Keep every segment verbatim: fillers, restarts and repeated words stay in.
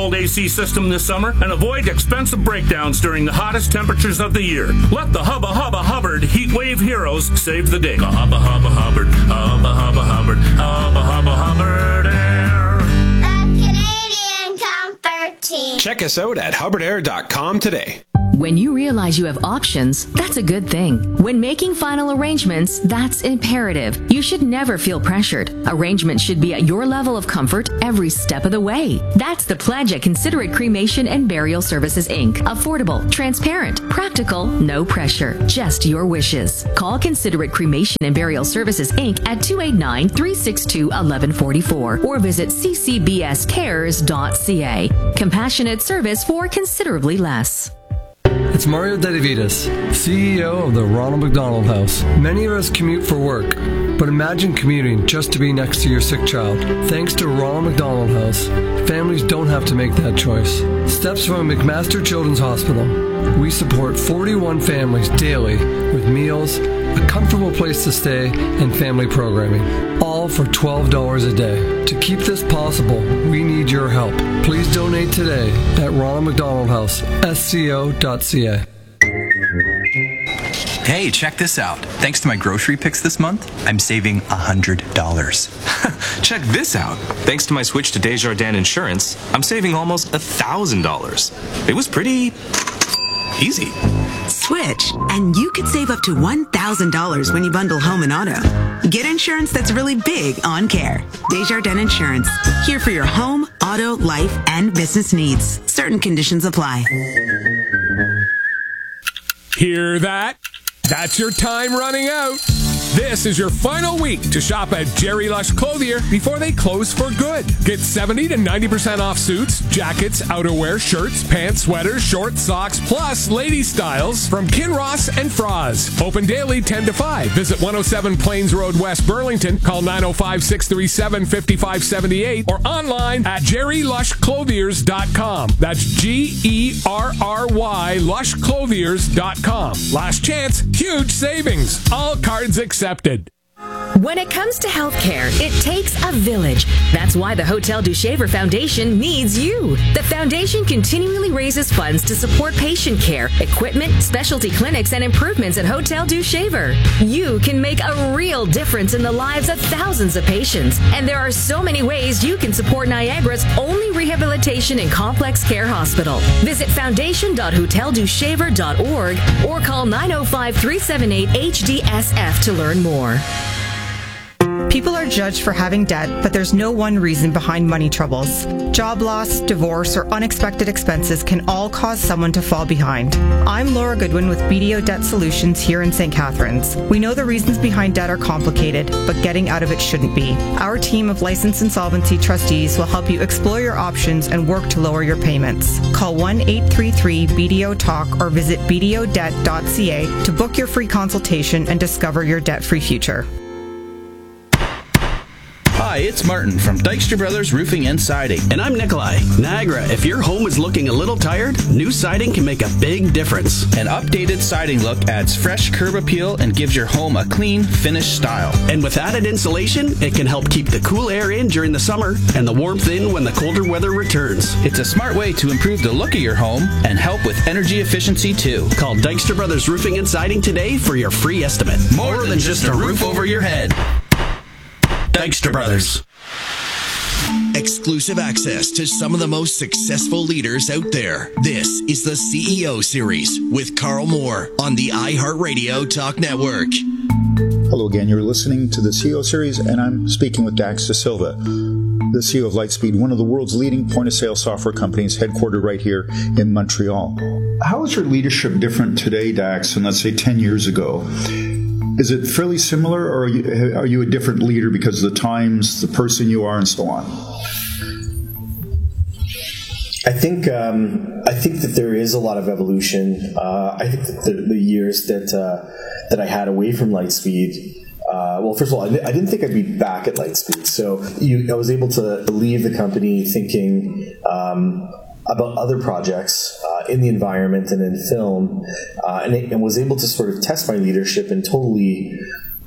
household A C system this summer and avoid expensive breakdowns during the hottest temperatures of the year. Let the Hubba Hubba Hubbard Heat Wave heroes save the day. Hubba Hubba Hubbard, Hubba Hubba Hubbard, Hubba Hubba Hubbard Air. The Canadian Comfort Team. Check us out at hubbard air dot com today. When you realize you have options, that's a good thing. When making final arrangements, that's imperative. You should never feel pressured. Arrangements should be at your level of comfort every step of the way. That's the pledge at Considerate Cremation and Burial Services, Incorporated. Affordable, transparent, practical, no pressure, just your wishes. Call Considerate Cremation and Burial Services, Incorporated at two eight nine, three six two, one one four four or visit c c b s cares dot c a. Compassionate service for considerably less. It's Mario Dedivitas, C E O of the Ronald McDonald House. Many of us commute for work, but imagine commuting just to be next to your sick child. Thanks to Ronald McDonald House, families don't have to make that choice. Steps from McMaster Children's Hospital. We support forty-one families daily with meals, a comfortable place to stay, and family programming, all for twelve dollars a day. To keep this possible, we need your help. Please donate today at Ronald McDonald House, S C O dot C A. Hey, check this out. Thanks to my grocery picks this month, I'm saving one hundred dollars. Check this out. Thanks to my switch to Desjardins Insurance, I'm saving almost one thousand dollars. It was pretty easy. Switch, and you could save up to one thousand dollars when you bundle home and auto. Get insurance that's really big on care. Desjardins Insurance, here for your home, auto, life, and business needs. Certain conditions apply. Hear that? That's your time running out. This is your final week to shop at Jerry Lush Clothier before they close for good. Get seventy to ninety percent off suits, jackets, outerwear, shirts, pants, sweaters, shorts, socks, plus lady styles from Kinross and Froz. Open daily ten to five. Visit one oh seven Plains Road, West Burlington. Call nine oh five, six three seven, five five seven eight or online at jerry lush clothiers dot com. That's G E R R Y lush clothiers dot com. Last chance, huge savings. All cards accepted. When it comes to healthcare, it takes a village. That's why the Hotel du Shaver Foundation needs you. The foundation continually raises funds to support patient care, equipment, specialty clinics, and improvements at Hotel du Shaver. You can make a real difference in the lives of thousands of patients. And there are so many ways you can support Niagara's only rehabilitation and complex care hospital. Visit foundation dot hotel du shaver dot org or call nine oh five, three seven eight, H D S F to learn more. People are judged for having debt, but there's no one reason behind money troubles. Job loss, divorce, or unexpected expenses can all cause someone to fall behind. I'm Laura Goodwin with B D O Debt Solutions here in Saint Catharines. We know the reasons behind debt are complicated, but getting out of it shouldn't be. Our team of licensed insolvency trustees will help you explore your options and work to lower your payments. Call one eight three three B D O talk or visit b d o debt dot c a to book your free consultation and discover your debt-free future. Hi, it's Martin from Dykstra Brothers Roofing and Siding. And I'm Nikolai. Niagara, if your home is looking a little tired, new siding can make a big difference. An updated siding look adds fresh curb appeal and gives your home a clean, finished style. And with added insulation, it can help keep the cool air in during the summer and the warmth in when the colder weather returns. It's a smart way to improve the look of your home and help with energy efficiency too. Call Dykstra Brothers Roofing and Siding today for your free estimate. More, More than, than just a roof over your head. Dykstra Brothers. Exclusive access to some of the most successful leaders out there. This is the C E O Series with Carl Moore on the iHeartRadio Talk Network. Hello again. You're listening to the C E O Series, and I'm speaking with Dax Da Silva, the C E O of Lightspeed, one of the world's leading point-of-sale software companies headquartered right here in Montreal. How is your leadership different today, Dax, than, let's say, ten years ago? Is it fairly similar, or are you, are you a different leader because of the times, the person you are, and so on? I think um, I think that there is a lot of evolution. Uh, I think that the, the years that uh, that I had away from Lightspeed. Uh, well, first of all, I, I didn't think I'd be back at Lightspeed, so you, I was able to leave the company thinking um, about other projects uh, in the environment and in film, uh, and, it, and was able to sort of test my leadership in totally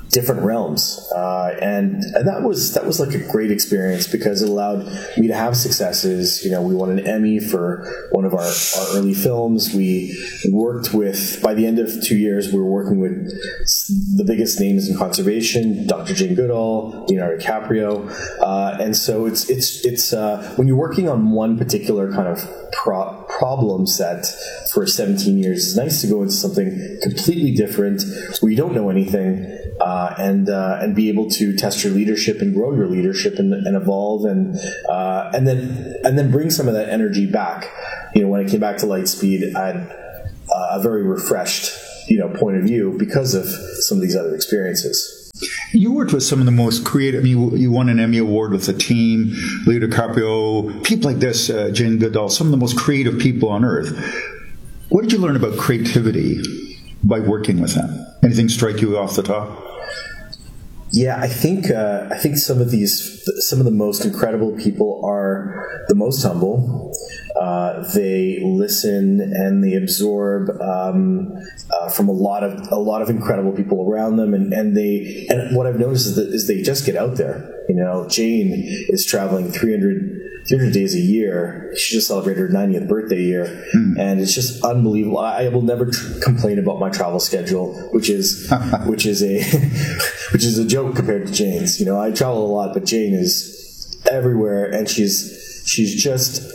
different realms, uh, and and that was that was like a great experience because it allowed me to have successes. You know, we won an Emmy for one of our, our early films. We worked with, by the end of two years, we were working with the biggest names in conservation: Doctor Jane Goodall, Leonardo DiCaprio, uh, and so it's it's it's uh, when you're working on one particular kind of pro- problem set for seventeen years, it's nice to go into something completely different where you don't know anything. Uh, and uh, and be able to test your leadership and grow your leadership and, and evolve and uh, and then and then bring some of that energy back. You know, when I came back to Lightspeed, I had uh, a very refreshed, you know, point of view because of some of these other experiences. You worked with some of the most creative. I mean, you, you won an Emmy Award with the team, Leo DiCaprio, people like this, uh, Jane Goodall, some of the most creative people on earth. What did you learn about creativity by working with them? Anything strike you off the top? Yeah, I think uh, I think some of these, some of the most incredible people are the most humble. Uh, they listen and they absorb um, uh, from a lot of a lot of incredible people around them, and, and they and what I've noticed is that is they just get out there. You know, Jane is traveling three hundred days a year. She just celebrated her ninetieth birthday year, mm. and it's just unbelievable. I, I will never tr- complain about my travel schedule, which is which is a which is a joke compared to Jane's. You know, I travel a lot, but Jane is everywhere, and she's she's just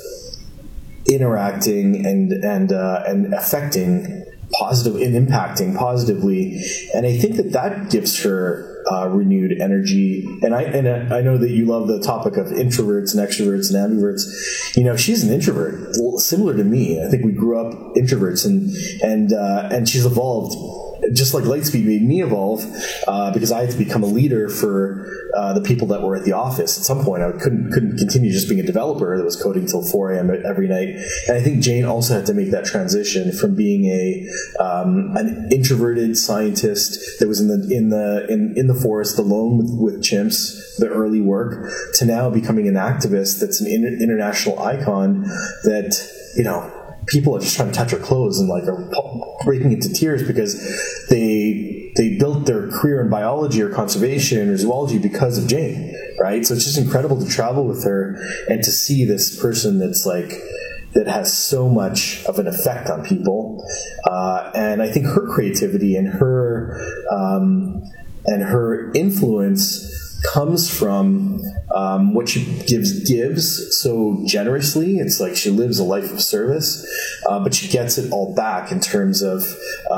interacting and and uh, and affecting positive and impacting positively, and I think that that gives her uh, renewed energy. And I and I know that you love the topic of introverts and extroverts and ambiverts. You know, she's an introvert, similar to me. I think we grew up introverts, and and uh, and she's evolved. Just like Lightspeed made me evolve, uh, because I had to become a leader for uh, the people that were at the office. At some point, I couldn't couldn't continue just being a developer that was coding till four a.m. every night. And I think Jane also had to make that transition from being a um, an introverted scientist that was in the in the in, in the forest alone with, with chimps, the early work, to now becoming an activist that's an inter- international icon that, you know, people are just trying to touch her clothes and like are breaking into tears because they they built their career in biology or conservation or zoology because of Jane, right? So it's just incredible to travel with her and to see this person that's like that has so much of an effect on people. Uh, and I think her creativity and her um, and her influence comes from um, what she gives gives so generously. It's like she lives a life of service, uh, but she gets it all back in terms of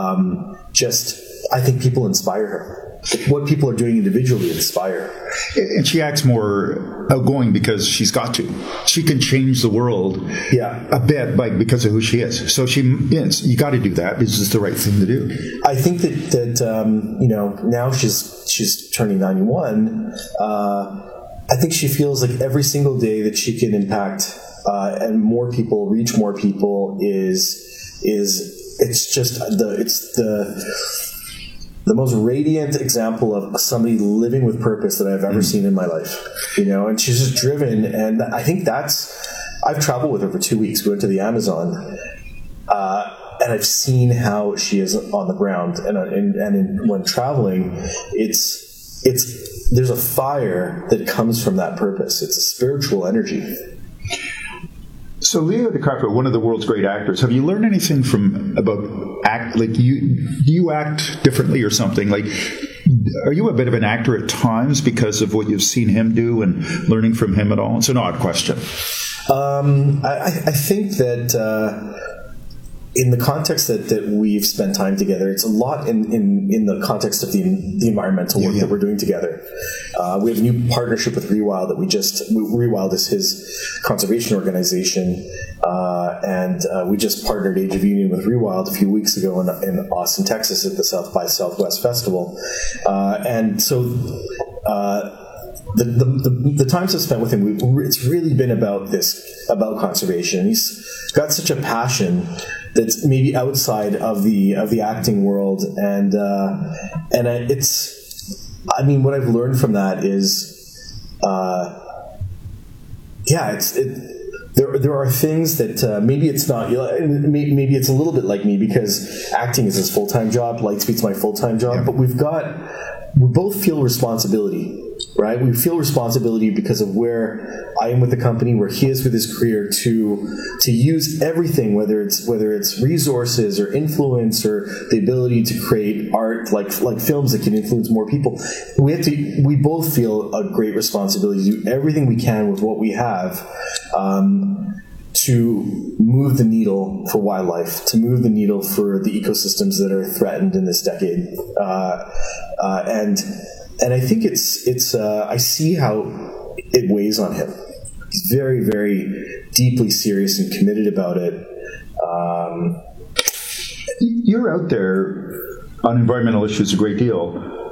um, just, I think people inspire her. What people are doing individually inspire her. And she acts more outgoing because she's got to. She can change the world yeah. a bit by, because of who she is. So she, yes, you got to do that. This is the right thing to do. I think that, that um, you know, now she's she's turning ninety-one. Uh, I think she feels like every single day that she can impact uh, and more people, reach more people is is it's just the it's the the most radiant example of somebody living with purpose that I've ever seen in my life, you know, and she's just driven. And I think that's, I've traveled with her for two weeks. We went to the Amazon, uh, and I've seen how she is on the ground. And, and, and in, when traveling, it's, it's, there's a fire that comes from that purpose. It's a spiritual energy. So Leo DiCaprio, one of the world's great actors, have you learned anything from about act? Like you, do you act differently or something? Like, are you a bit of an actor at times because of what you've seen him do and learning from him at all? It's an odd question. Um, I, I think that uh, in the context that, that we've spent time together, it's a lot in, in, in the context of the, the environmental work yeah, yeah. that we're doing together. Uh, we have a new partnership with Rewild that we just, Rewild is his conservation organization, uh, and uh, we just partnered Age of Union with Rewild a few weeks ago in, in Austin, Texas at the South by Southwest Festival. Uh, and so uh, the, the, the, the times I've spent with him, we, it's really been about this, about conservation. He's got such a passion that's maybe outside of the of the acting world, and uh, and it's, I mean, what I've learned from that is, uh, yeah, it's it, there there are things that uh, maybe it's not, you know, maybe it's a little bit like me because acting is his full time job, Lightspeed's my full time job, yeah. but we've got we both feel responsibility. Right, we feel responsibility because of where I am with the company, where he is with his career, to to use everything, whether it's whether it's resources or influence or the ability to create art like like films that can influence more people. We have to. We both feel a great responsibility to do everything we can with what we have. Um, to move the needle for wildlife, to move the needle for the ecosystems that are threatened in this decade, uh, uh, and. And I think it's it's. Uh, I see how it weighs on him. He's very, very deeply serious and committed about it. Um, You're out there on environmental issues a great deal.